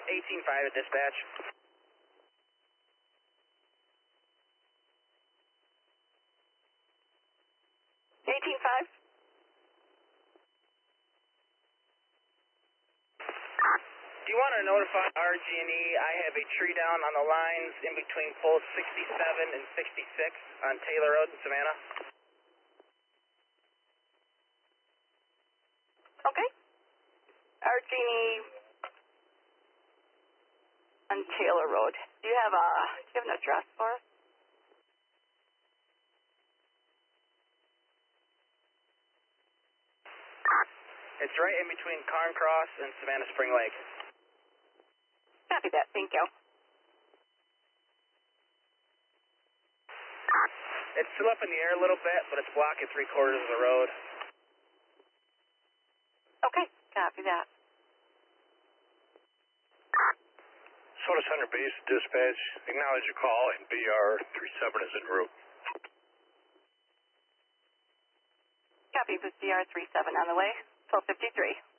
18-5 at dispatch. 18-5. Do you want to notify RG&E? I have a tree down on the lines in between poles 67 and 66 on Taylor Road in Savannah. Okay. RG&E on Taylor Road. Do you have an address for us? It's right in between Carncross and Savannah Spring Lake. Copy that. Thank you. It's still up in the air a little bit, but it's blocking 3/4 of the road. Okay. Copy that. Soda Center Base Dispatch, acknowledge your call, and BR37 is en route. Copy with BR37 on the way. 1253.